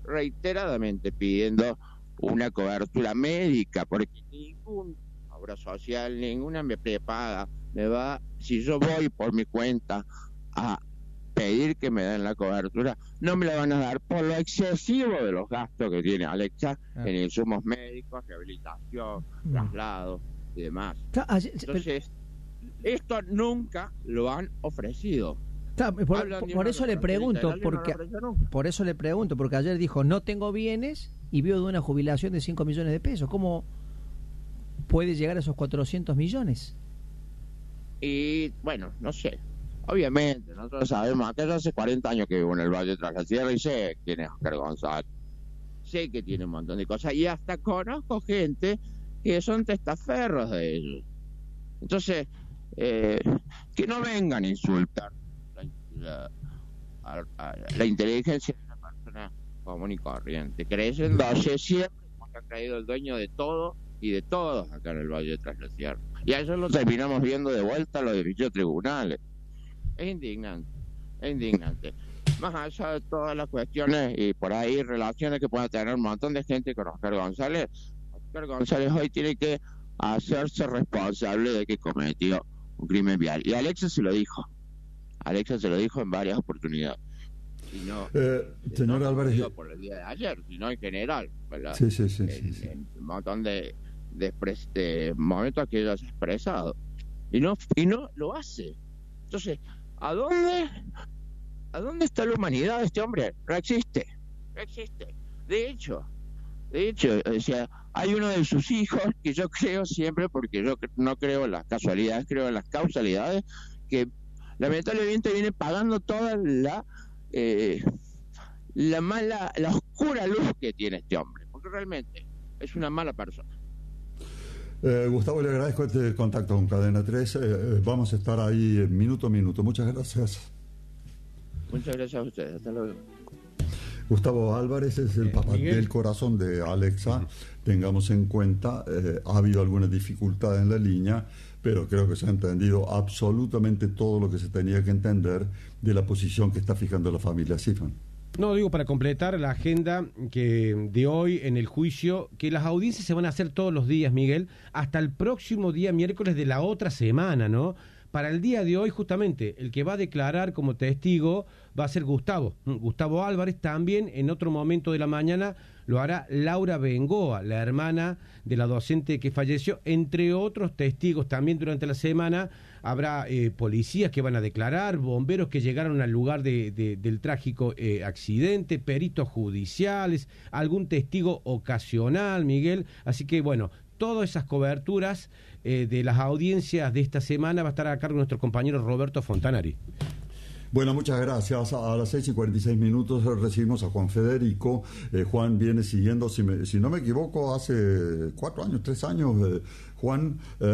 reiteradamente pidiendo una cobertura médica, porque ninguna obra social, ninguna me prepaga, si yo voy por mi cuenta a pedir que me den la cobertura, no me la van a dar por lo excesivo de los gastos que tiene Alexa en insumos médicos, rehabilitación, traslados y demás. Entonces, esto nunca lo han ofrecido. Por eso le pregunto, porque ayer dijo no tengo bienes y vio de una jubilación de 5 millones de pesos. ¿Cómo puede llegar a esos 400 millones? Y bueno, no sé. Obviamente, nosotros sabemos, acá yo hace 40 años que vivo en el Valle de Tras la Sierra y sé quién es Oscar González. Sé que tiene un montón de cosas y hasta conozco gente que son testaferros de ellos. Entonces, que no vengan a insultar la inteligencia de una persona común y corriente, creyéndose siempre como que ha creído el dueño de todo y de todos acá en el Valle de Tras la Sierra. Y a eso lo terminamos viendo de vuelta a los edificios tribunales. Es indignante. Más allá de todas las cuestiones y por ahí relaciones que pueda tener un montón de gente con Oscar González hoy tiene que hacerse responsable de que cometió un crimen vial. Y Alexa se lo dijo en varias oportunidades. Y no, señor Álvarez, no por el día de ayer, sino en general, ¿verdad? Sí. En un montón de momentos que ella ha expresado. Y no lo hace. Entonces, ¿a dónde está la humanidad de este hombre? No existe. De hecho, o sea, hay uno de sus hijos que yo creo siempre, porque yo no creo en las casualidades, creo en las causalidades, que lamentablemente viene pagando toda la oscura luz que tiene este hombre, porque realmente es una mala persona. Gustavo, le agradezco este contacto con Cadena 3. Vamos a estar ahí minuto a minuto. Muchas gracias. Muchas gracias a ustedes. Hasta luego. Gustavo Álvarez es el papá del corazón de Alexa. Tengamos en cuenta, ha habido alguna dificultad en la línea, pero creo que se ha entendido absolutamente todo lo que se tenía que entender de la posición que está fijando la familia Sifan. No, digo, para completar la agenda que de hoy en el juicio, que las audiencias se van a hacer todos los días, Miguel, hasta el próximo día miércoles de la otra semana, ¿no? Para el día de hoy, justamente, el que va a declarar como testigo va a ser Gustavo Álvarez. También en otro momento de la mañana lo hará Laura Bengoa, la hermana de la docente que falleció, entre otros testigos. También durante la semana habrá policías que van a declarar, bomberos que llegaron al lugar del trágico accidente, peritos judiciales, algún testigo ocasional, Miguel. Así que, bueno, todas esas coberturas de las audiencias de esta semana va a estar a cargo de nuestro compañero Roberto Fontanari. Bueno, muchas gracias. A las 6:46 recibimos a Juan Federico. Juan viene siguiendo, si no me equivoco, hace 3 años, Juan,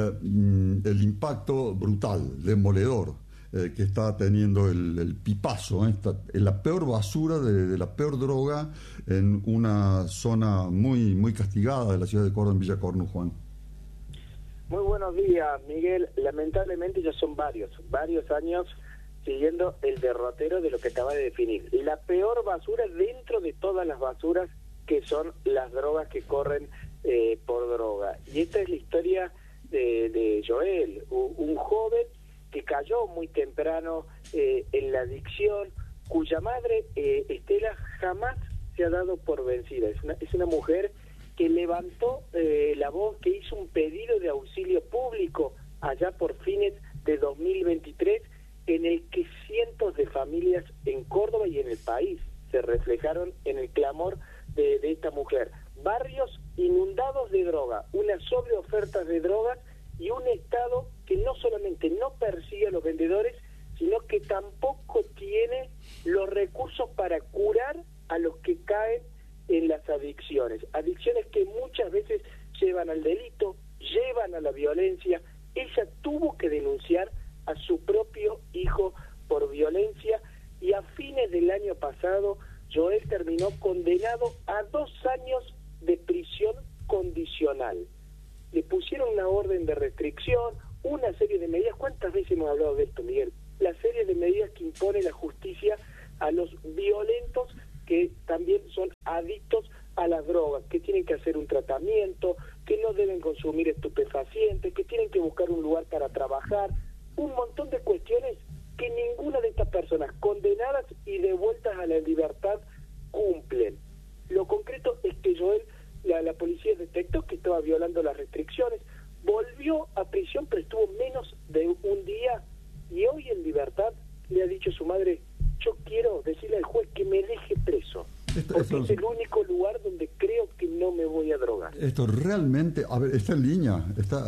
el impacto brutal, demoledor, que está teniendo el pipazo, en la peor basura de la peor droga en una zona muy, muy castigada de la ciudad de Córdoba, en Villa Cornu, Juan. Muy buenos días, Miguel. Lamentablemente ya son varios años siguiendo el derrotero de lo que acaba de definir. La peor basura dentro de todas las basuras que son las drogas que corren por droga. Y esta es la historia de Joel, un joven que cayó muy temprano en la adicción, cuya madre, Estela, jamás se ha dado por vencida. Es una mujer que levantó la voz, que hizo un pedido de auxilio público allá por fines de 2023, en el que cientos de familias en Córdoba y en el país se reflejaron en el clamor de esta mujer. Barrios inundados de droga, una sobreoferta de drogas y un Estado que no solamente no persigue a los vendedores, sino que tampoco tiene los recursos para curar a los que caen en las adicciones que muchas veces llevan al delito, llevan a la violencia. Ella tuvo que denunciar a su propio hijo por violencia y a fines del año pasado Joel terminó condenado a 2 años de prisión condicional. Le pusieron una orden de restricción, una serie de medidas. ¿Cuántas veces hemos hablado de esto, Miguel? La serie de medidas que impone la justicia a los violentos, que también son adictos a las drogas, que tienen que hacer un tratamiento, que no deben consumir estupefacientes, que tienen que buscar un lugar para trabajar, un montón de cuestiones que ninguna de estas personas condenadas y devueltas a la libertad cumplen. Lo concreto es que Joel, la policía detectó que estaba violando las restricciones, volvió a prisión, pero estuvo menos de un día, y hoy en libertad le ha dicho a su madre: yo quiero decirle al juez que me deje preso, porque es el único lugar donde creo que no me voy a drogar. Esto realmente, a ver, está en línea,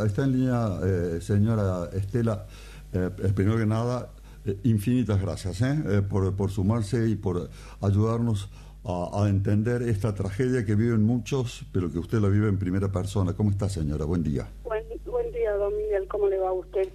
señora Estela. Primero que nada, infinitas gracias por sumarse y por ayudarnos a entender esta tragedia que viven muchos, pero que usted la vive en primera persona. ¿Cómo está, señora? Buen día. Buen día, don Miguel. ¿Cómo le va a usted?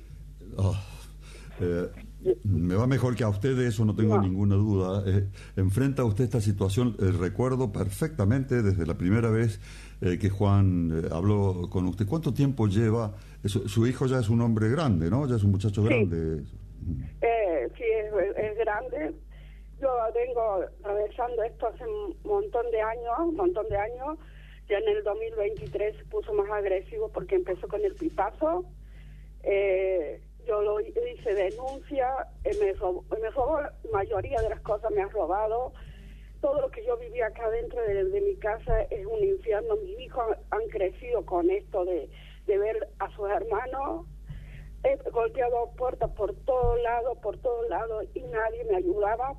Me va mejor que a usted, de eso no tengo ninguna duda. Enfrenta usted esta situación, recuerdo perfectamente desde la primera vez que Juan habló con usted. ¿Cuánto tiempo lleva? Su hijo ya es un hombre grande, ¿no? Ya es un muchacho grande. Sí, es grande. Yo vengo atravesando esto hace un montón de años. Ya en el 2023 se puso más agresivo porque empezó con el pipazo. Yo lo hice denuncia, me robó la mayoría de las cosas, me ha robado. Todo lo que yo vivía acá dentro de mi casa es un infierno. Mis hijos han crecido con esto de ver a sus hermanos. He golpeado puertas por todos lados, y nadie me ayudaba,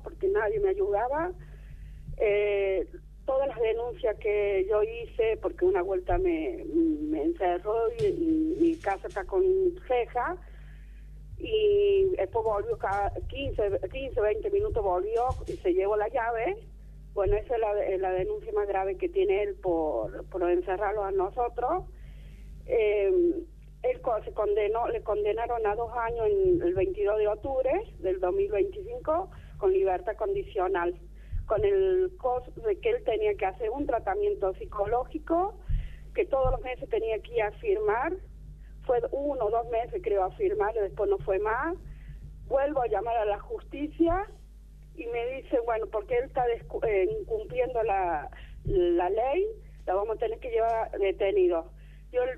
todas las denuncias que yo hice, porque una vuelta me encerró y mi casa está con ceja, y después volvió cada 15, 20 minutos volvió y se llevó la llave. Bueno, esa es la denuncia más grave que tiene él por encerrarlo a nosotros. Él le condenaron a 2 años el 22 de octubre del 2025 con libertad condicional, con el costo de que él tenía que hacer un tratamiento psicológico, que todos los meses tenía que ir a firmar. Fue 1 o 2 meses creo a firmar, y después no fue más. Vuelvo a llamar a la justicia y me dice, bueno, porque él está incumpliendo la ley, la vamos a tener que llevar detenido. Yo el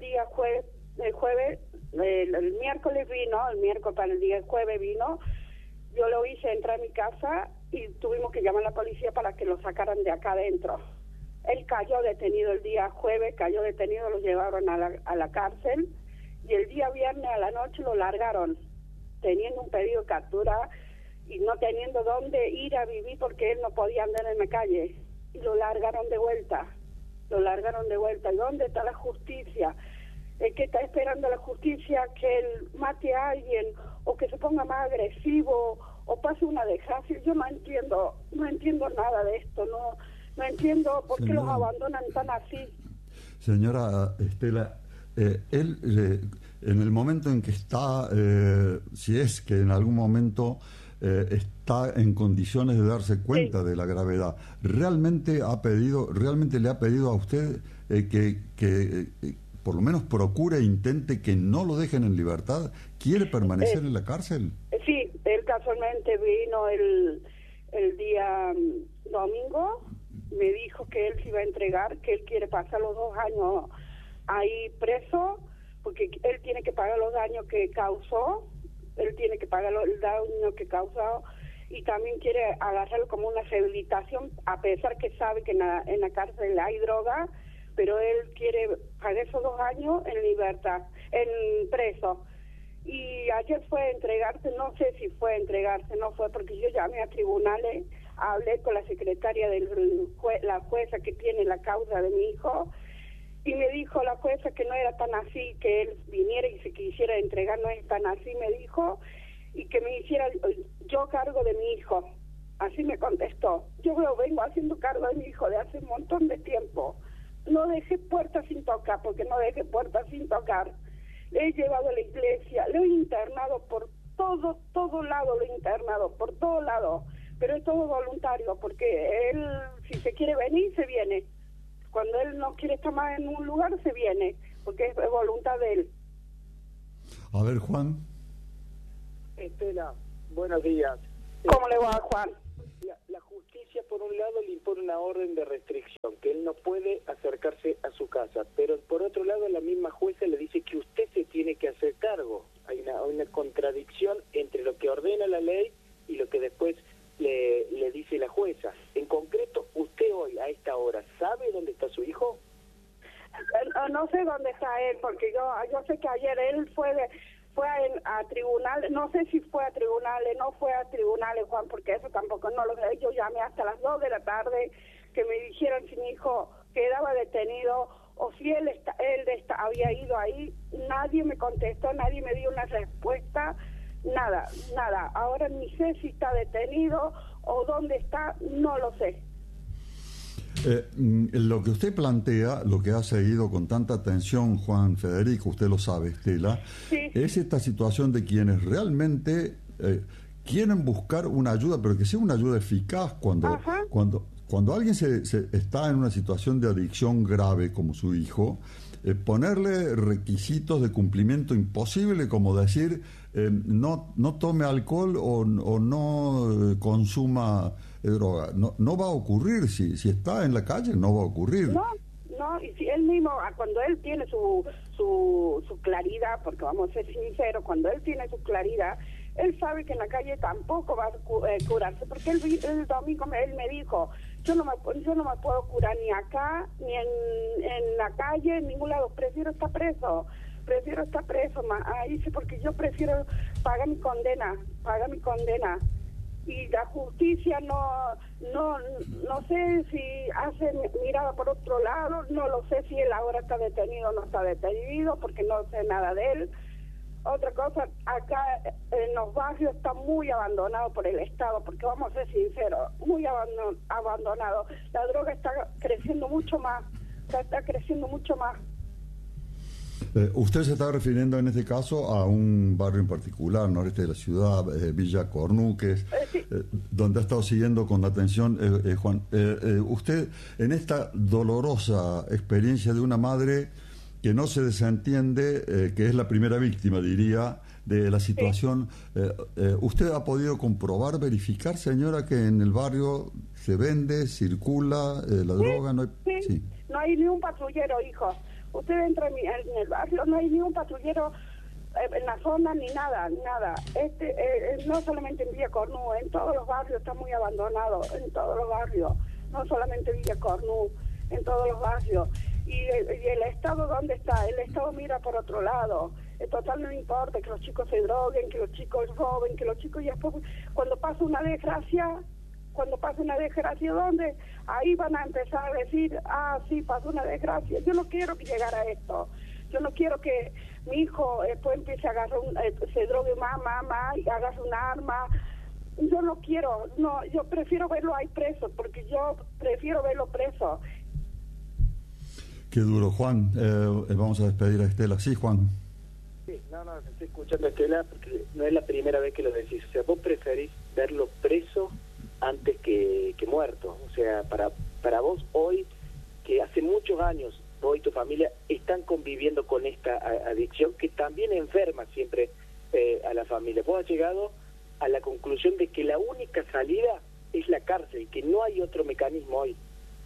miércoles para el día jueves vino, yo lo hice entrar a mi casa y tuvimos que llamar a la policía para que lo sacaran de acá adentro. Él cayó detenido el día jueves, lo llevaron a la cárcel, y el día viernes a la noche lo largaron, teniendo un pedido de captura y no teniendo dónde ir a vivir porque él no podía andar en la calle, y lo largaron de vuelta. ¿Y dónde está la justicia? ¿Qué está esperando la justicia? Que él mate a alguien, o que se ponga más agresivo, o pase una desgracia. Yo no entiendo nada de esto, no entiendo por qué los abandonan tan así. Señora Estela, él en el momento en que está, si es que en algún momento está en condiciones de darse cuenta de la gravedad, ¿realmente le ha pedido a usted que por lo menos procure e intente que no lo dejen en libertad? ¿Quiere permanecer en la cárcel? Sí, él casualmente vino el día domingo, me dijo que él se iba a entregar, que él quiere pasar los 2 años ahí preso, porque él tiene que pagar los daños que causó, y también quiere agarrarlo como una rehabilitación, a pesar que sabe que en la cárcel hay droga, pero él quiere pagar esos 2 años en libertad, en preso. Y ayer fue a entregarse, no sé si fue a entregarse, no fue, porque yo llamé a tribunales, hablé con la secretaria la jueza que tiene la causa de mi hijo, y me dijo la jueza que no era tan así, que él viniera y se quisiera entregar, no es tan así, me dijo, y que me hiciera yo cargo de mi hijo. Así me contestó. Yo vengo haciendo cargo de mi hijo de hace un montón de tiempo. No dejé puertas sin tocar, Le he llevado a la iglesia, lo he internado por todo lado, pero es todo voluntario, porque él, si se quiere venir, se viene. Cuando él no quiere estar más en un lugar, se viene, porque es voluntad de él. A ver, Juan. Estela, buenos días. ¿Cómo le va, Juan? La justicia, por un lado, le impone una orden de restricción. no puede acercarse a su casa, pero por otro lado la misma jueza le dice que usted se tiene que hacer cargo. Hay una contradicción entre lo que ordena la ley y lo que después le dice la jueza. En concreto, usted hoy a esta hora ¿sabe dónde está su hijo? No sé dónde está él, porque yo sé que ayer él fue a tribunales, no sé si fue a tribunales, no fue a tribunales, Juan, porque eso tampoco no lo sé. Yo llamé hasta las 2 de la tarde que me dijeron si mi hijo quedaba detenido o si él había ido ahí. Nadie me contestó, nadie me dio una respuesta, nada. Ahora ni sé si está detenido o dónde está, no lo sé. Lo que usted plantea, lo que ha seguido con tanta atención Juan Federico, usted lo sabe, Estela, sí, es esta situación de quienes realmente quieren buscar una ayuda, pero que sea una ayuda eficaz cuando alguien se está en una situación de adicción grave como su hijo, ponerle requisitos de cumplimiento imposible, como decir no tome alcohol o no consuma droga. No va a ocurrir. Si está en la calle, no va a ocurrir. No, y si él mismo, cuando él tiene su claridad, porque vamos a ser sinceros, cuando él tiene su claridad, él sabe que en la calle tampoco va a curarse, porque el domingo él me dijo, yo no me puedo curar ni acá, ni en la calle, en ningún lado, prefiero estar preso, ahí sí, porque yo prefiero pagar mi condena, y la justicia no sé si hace mirada por otro lado, no lo sé si él ahora está detenido o no está detenido, porque no sé nada de él. Otra cosa, acá en los barrios está muy abandonado por el Estado, porque vamos a ser sinceros, muy abandonado. La droga está creciendo mucho más, Usted se está refiriendo en este caso a un barrio en particular, noreste de la ciudad, Villa Cornuques, sí, donde ha estado siguiendo con atención Juan. Usted, en esta dolorosa experiencia de una madre que no se desentiende, que es la primera víctima, diría, de la situación, sí, ¿usted ha podido comprobar, verificar, señora, que en el barrio se vende, circula la droga? No hay, sí. No hay ni un patrullero, hijo. Usted entra en el barrio, no hay ni un patrullero en la zona, ni nada. No solamente en Villa Cornú, en todos los barrios está muy abandonado, en todos los barrios, no solamente Villa Cornú, en todos los barrios. Y el Estado, ¿dónde está? El Estado mira por otro lado. En total no importa que los chicos se droguen, que los chicos roben, que los chicos, y después cuando pasa una desgracia, ¿dónde? Ahí van a empezar a decir, sí, pasó una desgracia. Yo no quiero que llegara a esto. Yo no quiero que mi hijo después empiece a agarrar, se drogue mamá, y agarre un arma. Yo no quiero, yo prefiero verlo ahí preso, porque yo prefiero verlo preso. Qué duro, Juan. Vamos a despedir a Estela. Sí, Juan. Sí, estoy escuchando a Estela porque no es la primera vez que lo decís. O sea, vos preferís verlo preso antes que muerto. O sea, para vos hoy, que hace muchos años vos y tu familia están conviviendo con esta adicción que también enferma siempre a la familia. Vos has llegado a la conclusión de que la única salida es la cárcel, que no hay otro mecanismo hoy.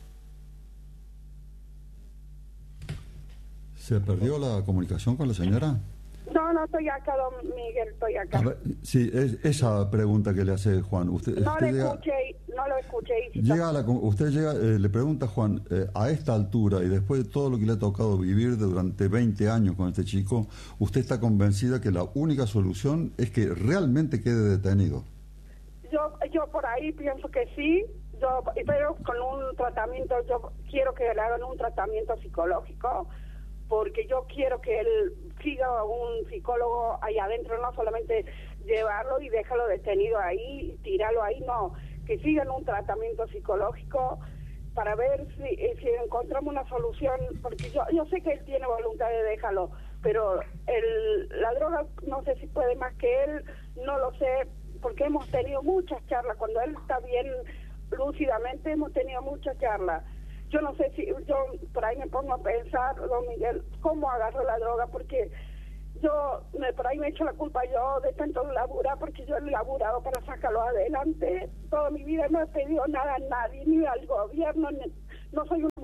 ¿Se perdió la comunicación con la señora? No, estoy acá, don Miguel, estoy acá. A ver, sí, esa pregunta que le hace Juan. Usted no lo escuché. Usted llega, le pregunta a Juan, a esta altura y después de todo lo que le ha tocado vivir durante 20 años con este chico, ¿usted está convencida que la única solución es que realmente quede detenido? Yo por ahí pienso que sí, pero con un tratamiento, yo quiero que le hagan un tratamiento psicológico, porque yo quiero que él siga un psicólogo ahí adentro, no solamente llevarlo y dejarlo detenido ahí, tirarlo ahí, no, que sigan un tratamiento psicológico para ver si encontramos una solución, porque yo sé que él tiene voluntad de dejarlo, pero la droga no sé si puede más que él, no lo sé, porque hemos tenido muchas charlas, cuando él está bien lúcidamente hemos tenido muchas charlas. Yo no sé si, yo por ahí me pongo a pensar, don Miguel, cómo agarro la droga, porque por ahí me echo la culpa yo de tanto laburar, porque yo he laburado para sacarlo adelante. Toda mi vida no he pedido nada a nadie, ni al gobierno, no soy una mujer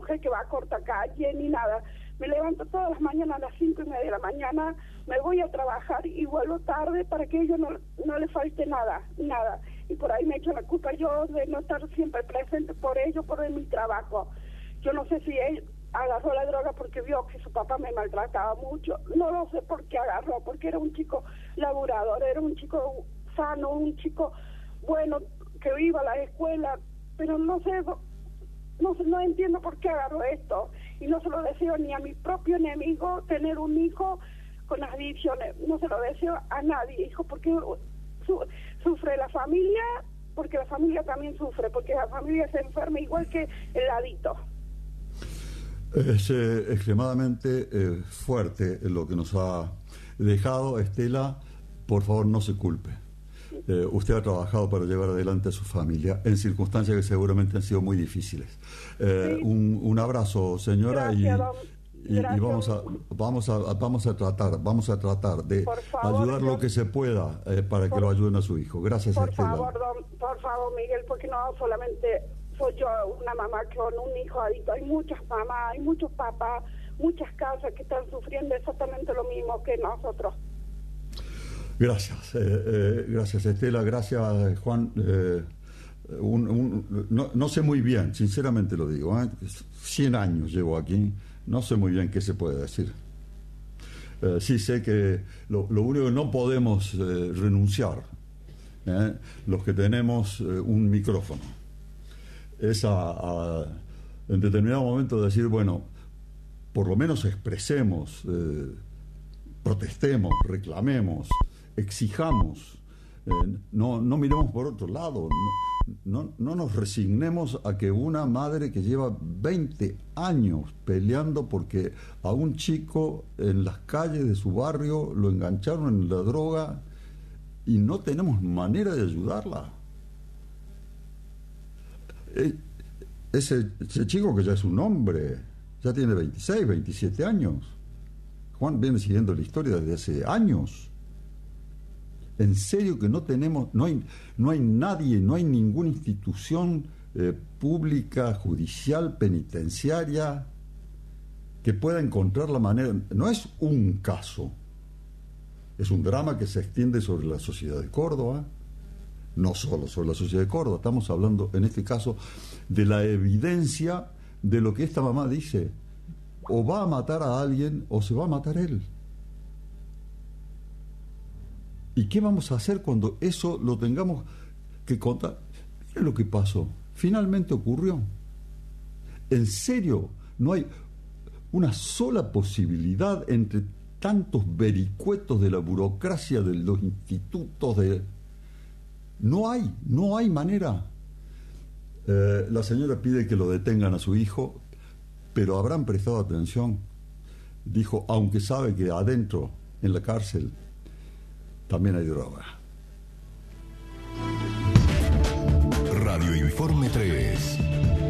mujer que va a corta calle ni nada. Me levanto todas las mañanas a las 5:30 de la mañana, me voy a trabajar y vuelvo tarde para que a ellos no les falte nada. Y por ahí me echo la culpa yo de no estar siempre presente por ellos, por mi trabajo. Yo no sé si él agarró la droga porque vio que su papá me maltrataba mucho. No lo sé por qué agarró, porque era un chico laburador, era un chico sano, un chico bueno, que iba a la escuela, pero no entiendo por qué agarró esto. Y no se lo deseo ni a mi propio enemigo tener un hijo con adicciones. No se lo deseo a nadie, hijo, porque sufre la familia, porque la familia también sufre, porque la familia se enferma igual que el adicto. Es extremadamente fuerte lo que nos ha dejado. Estela, por favor, no se culpe. Usted ha trabajado para llevar adelante a su familia en circunstancias que seguramente han sido muy difíciles. Sí. Un abrazo, señora. Gracias, y vamos a tratar de ayudar lo que se pueda para que lo ayuden a su hijo. Gracias, Estela. Por favor, Miguel, porque no solamente soy yo una mamá con un hijo adicto, hay muchas mamás, hay muchos papás, muchas casas que están sufriendo exactamente lo mismo que nosotros. Gracias, gracias, Estela, gracias, Juan. No sé muy bien, sinceramente lo digo, 100 años llevo aquí, no sé muy bien qué se puede decir. Sí sé que lo único que no podemos renunciar, los que tenemos un micrófono, es en determinado momento decir, bueno, por lo menos expresemos, protestemos, reclamemos, exijamos, no miremos por otro lado, no nos resignemos a que una madre que lleva 20 años peleando porque a un chico en las calles de su barrio lo engancharon en la droga y no tenemos manera de ayudarla. Ese chico, que ya es un hombre, ya tiene 26, 27 años. Juan viene siguiendo la historia desde hace años. En serio que no hay nadie, no hay ninguna institución pública, judicial, penitenciaria que pueda encontrar la manera. No es un caso, es un drama que se extiende sobre la sociedad de Córdoba, no solo sobre la sociedad de Córdoba, estamos hablando en este caso de la evidencia de lo que esta mamá dice: o va a matar a alguien o se va a matar él. ¿Y qué vamos a hacer cuando eso lo tengamos que contar? Mira lo que pasó, finalmente ocurrió. En serio, no hay una sola posibilidad entre tantos vericuetos de la burocracia, de los institutos, no hay manera. La señora pide que lo detengan a su hijo, pero habrán prestado atención. Dijo, aunque sabe que adentro, en la cárcel, también hay droga. Radio Informe 3.